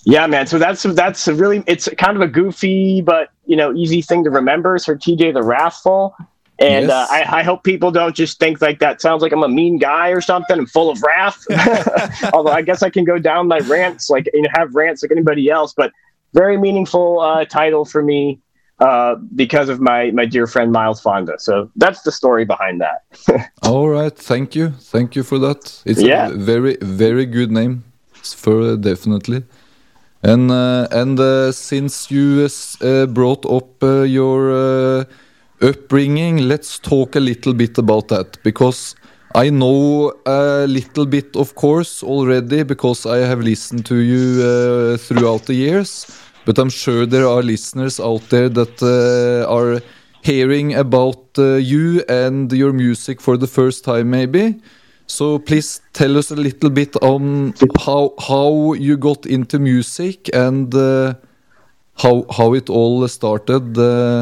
Yeah, man. So that's a really, it's kind of a goofy but easy thing to remember. It's her TJ the Wrathful, and Yes. I hope people don't just think like that sounds like I'm a mean guy or something. I'm full of wrath. Although I guess I can go down my rants like have rants like anybody else, but very meaningful title for me because of my dear friend Miles Fonda. So that's the story behind that. All right. Thank you for that. It's a Yeah. very, very good name. For definitely. And since you brought up your upbringing, let's talk a little bit about that, because I know a little bit, of course, already, because I have listened to you throughout the years. But I'm sure there are listeners out there that are hearing about you and your music for the first time, maybe. So please tell us a little bit on how you got into music and how it all started.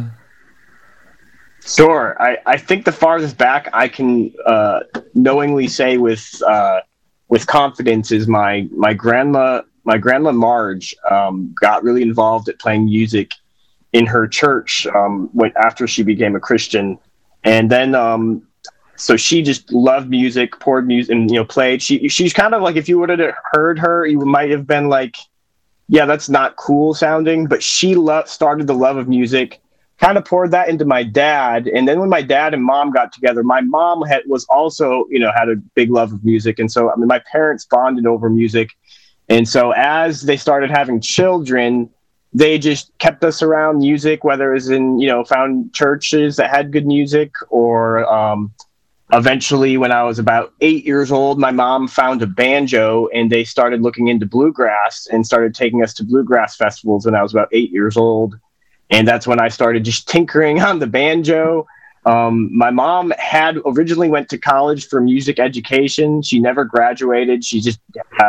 Sure. I think the farthest back I can knowingly say with confidence is my grandma Marge got really involved at playing music in her church after she became a Christian, and then so she just loved music, poured music, and played. She's kind of like, if you would have heard her, you might have been like, yeah, that's not cool sounding. But she started the love of music, kind of poured that into my dad. And then when my dad and mom got together, my mom was also had a big love of music, and so my parents bonded over music. And so as they started having children, they just kept us around music, whether it was in found churches that had good music, or eventually, when I was about 8 years old, my mom found a banjo, and they started looking into bluegrass and started taking us to bluegrass festivals when I was about 8 years old. And that's when I started just tinkering on the banjo. My mom had originally went to college for music education. She never graduated. She just,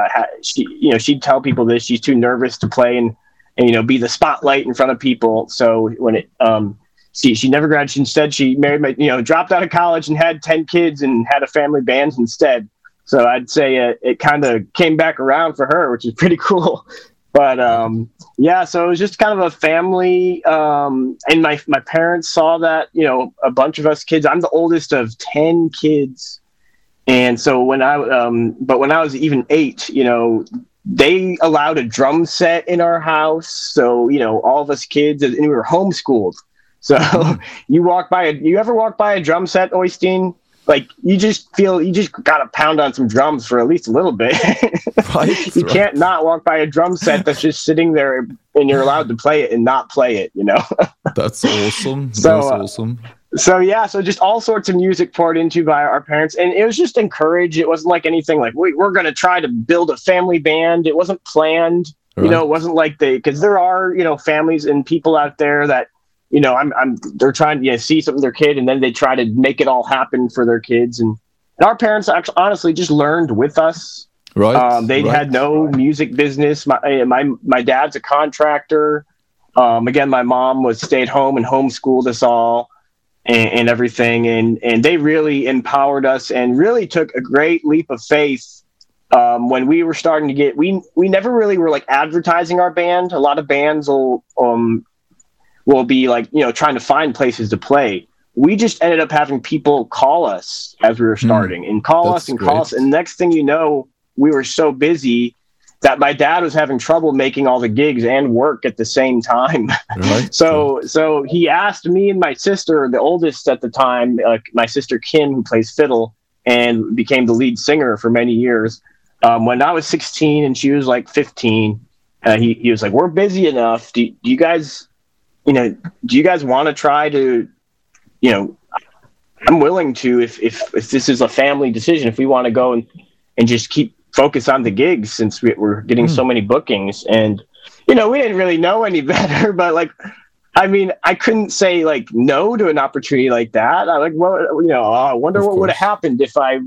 she'd tell people this. She's too nervous to play and be the spotlight in front of people. So when she never graduated. Instead, she married dropped out of college and had 10 kids and had a family band instead. So I'd say it kind of came back around for her, which is pretty cool. But yeah, so it was just kind of a family. And my parents saw that, a bunch of us kids. I'm the oldest of 10 kids. And so when I was even 8, they allowed a drum set in our house. So, all of us kids, and we were homeschooled. So you ever walk by a drum set, Oystein? Like you just got to pound on some drums for at least a little bit. Right, you can't not walk by a drum set that's just sitting there and you're allowed to play it and not play it, That's awesome. So, That's awesome. So yeah, so just all sorts of music poured into by our parents, and it was just encouraged. It wasn't like anything like we're going to try to build a family band. It wasn't planned. Right. It wasn't like because there are families and people out there that they're trying to see something in their kid, and then they try to make it all happen for their kids. And our parents actually, honestly, just learned with us. Right. They had no music business. My dad's a contractor. Again, my mom was stay at home and homeschooled us all and everything. And they really empowered us and really took a great leap of faith. When we were starting to we never really were like advertising our band. A lot of bands will be like, trying to find places to play. We just ended up having people call us as we were starting and call us. And next thing you know, we were so busy that my dad was having trouble making all the gigs and work at the same time. Right. So he asked me and my sister, the oldest at the time, my sister Kim, who plays fiddle and became the lead singer for many years. When I was 16 and she was like 15, he was like, "We're busy enough. Do you guys want to try to, I'm willing to, if this is a family decision, if we want to go and just keep focus on the gigs since we're getting so many bookings." And, we didn't really know any better, but I couldn't say like no to an opportunity like that. I I wonder what would have happened if I,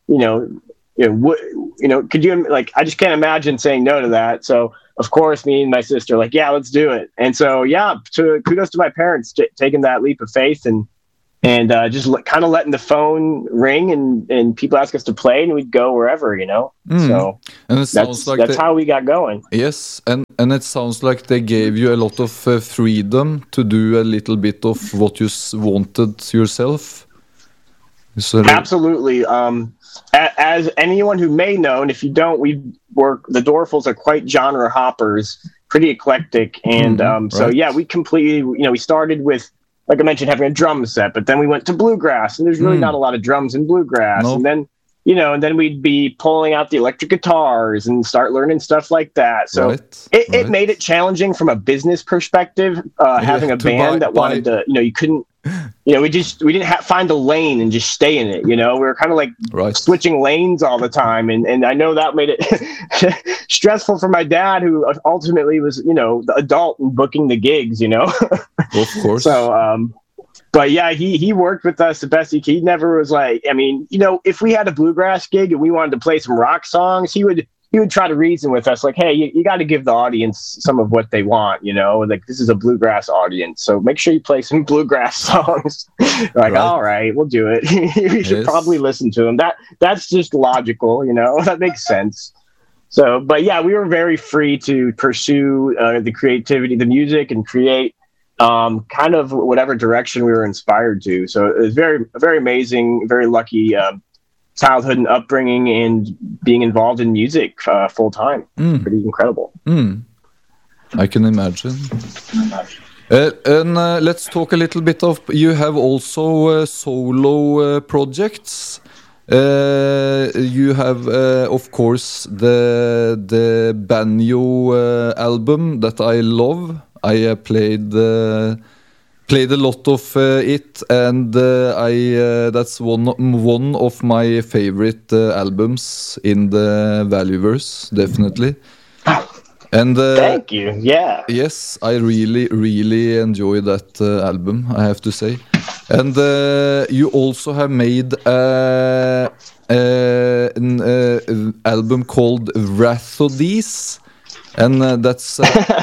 could you, I just can't imagine saying no to that. So of course, me and my sister let's do it. And so, yeah, kudos to my parents taking that leap of faith and and just kind of letting the phone ring and people ask us to play, and we'd go wherever, So And it sounds like that's how we got going. Yes, and it sounds like they gave you a lot of freedom to do a little bit of what you wanted yourself. Absolutely. As anyone who may know, and if you don't, the Dorfels are quite genre hoppers, pretty eclectic, and so yeah, we completely, we started with, like I mentioned, having a drum set, but then we went to bluegrass, and there's really not a lot of drums in bluegrass, and then and then we'd be pulling out the electric guitars and start learning stuff like that. So it made it challenging from a business perspective, having a band that wanted to, you couldn't, we didn't find a lane and just stay in it. We were kind of like switching lanes all the time. And I know that made it stressful for my dad, who ultimately was, the adult and booking the gigs, Of course. So, but yeah, he worked with us the best he could. He never was like, I mean, if we had a bluegrass gig and we wanted to play some rock songs, he would try to reason with us, like, hey, you got to give the audience some of what they want, like this is a bluegrass audience, so make sure you play some bluegrass songs. Like, all right, we'll do it. You should probably listen to them. That's just logical, that makes sense. So, but yeah, we were very free to pursue the creativity, the music, and create kind of whatever direction we were inspired to. So it was very, very amazing, very lucky childhood and upbringing, and being involved in music full time. Pretty incredible. I can imagine. And let's talk a little bit of, you have also solo projects. You have, of course, the Banjo album that I love. I played a lot of it, and that's one of my favorite albums in the Valueverse, definitely. And thank you. Yeah. Yes, I really, really enjoy that album, I have to say. And you also have made an album called Rhapsodies, and that's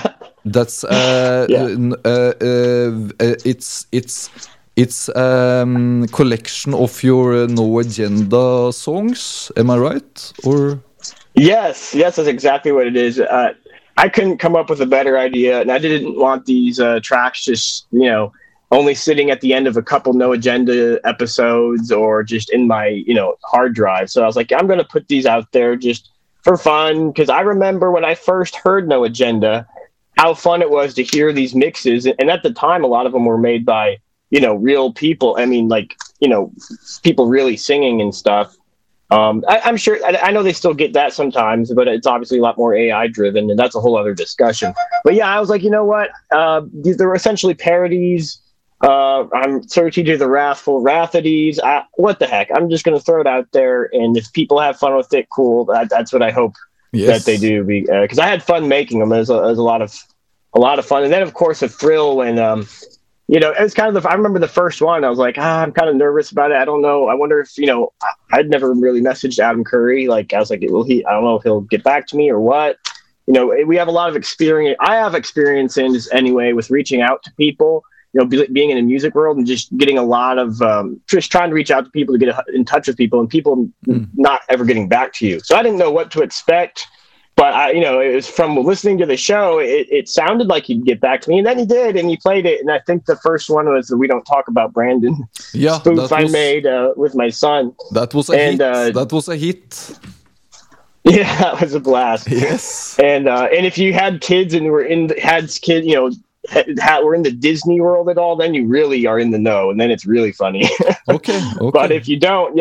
it's collection of your No Agenda songs. Am I right? Or yes, that's exactly what it is. I couldn't come up with a better idea, and I didn't want these tracks just only sitting at the end of a couple No Agenda episodes, or just in my hard drive. So I was like, I'm going to put these out there just for fun, because I remember when I first heard No Agenda, how fun it was to hear these mixes. And at the time, a lot of them were made by, real people. I mean, like, people really singing and stuff. I'm sure, I know they still get that sometimes, but it's obviously a lot more AI driven, and that's a whole other discussion. But yeah, I was like, you know what? They were essentially parodies. I'm searching to the Wrathful Rhapsodies. What the heck? I'm just going to throw it out there, and if people have fun with it, cool. That's what I hope that they do, because I had fun making them. It was a lot of fun, and then of course a thrill when it was kind of I remember the first one. I was like, I'm kind of nervous about it. I don't know. I wonder if I'd never really messaged Adam Curry. Like, I was like, I don't know if he'll get back to me or what. We have a lot of experience. I have experience in this anyway with reaching out to people. Being in the music world and just getting a lot of just trying to reach out to people, to get in touch with people, and people not ever getting back to you. So I didn't know what to expect, but it was from listening to the show. It sounded like he'd get back to me, and then he did, and he played it. And I think the first one was the "We Don't Talk About Brandon" spoof I made with my son. That was a hit. That was a hit. Yeah, that was a blast. Yes. And if you had kids and we're in the Disney world at all, then you really are in the know, and then it's really funny. Okay. But if you don't,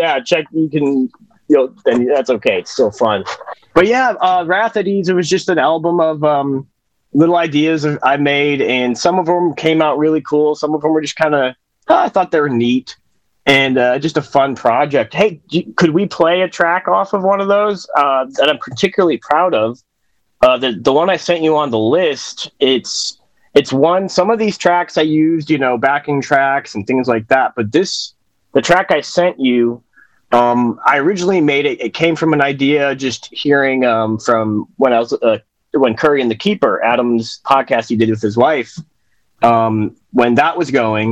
then that's okay. It's still fun. But yeah, Rhapsodies, it was just an album of little ideas I made, and some of them came out really cool. Some of them were just kind of, I thought they were neat, and just a fun project. Hey, could we play a track off of one of those that I'm particularly proud of? The one I sent you on the list, it's one, some of these tracks I used, backing tracks and things like that. But the track I sent you, I originally made it. It came from an idea just hearing from when I was, when Curry and the Keeper, Adam's podcast he did with his wife, when that was going,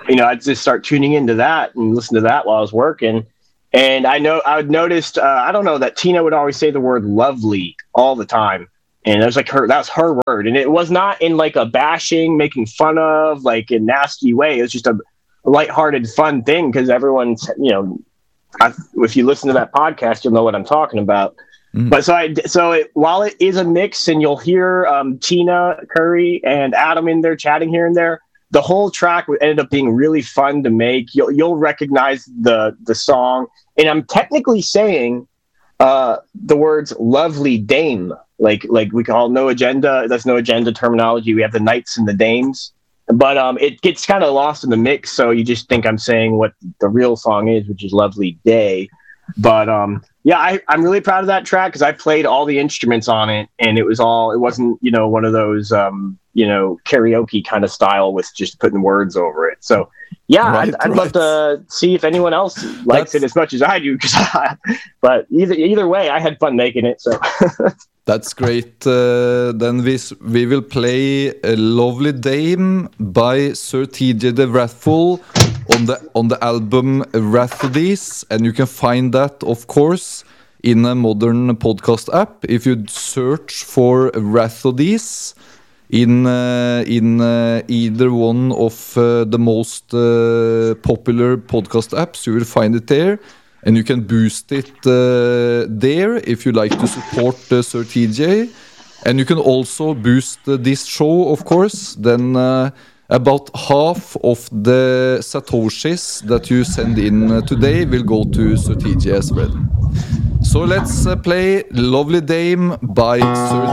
I'd just start tuning into that and listen to that while I was working. And I would noticed, I don't know, that Tina would always say the word lovely all the time. And it was like that was her word. And it was not in like a bashing, making fun of, like a nasty way. It was just a lighthearted, fun thing because everyone's, if you listen to that podcast, you'll know what I'm talking about. But while it is a mix and you'll hear Tina Curry and Adam in there chatting here and there, the whole track ended up being really fun to make. You'll recognize the song. And I'm technically saying the words lovely dame, like we call No Agenda. That's No Agenda terminology. We have the knights and the dames. But it gets kind of lost in the mix, so you just think I'm saying what the real song is, which is Lovely Day. But I'm really proud of that track because I played all the instruments on it, and it wasn't one of those karaoke kind of style with just putting words over it. So I'd love to see if anyone else likes it as much as I do. But either way, I had fun making it. So. That's great. Then we will play a Lovely Dame by Sir TJ the Wrathful on the album Rhapsodies, and you can find that, of course, in a modern podcast app. If you search for Rhapsodies in either one of the most popular podcast apps, you will find it there. And you can boost it there if you like to support Sir TJ. And you can also boost this show, of course. Then about half of the Satoshis that you send in today will go to Sir TJ as well. So let's play Lovely Dame by Sir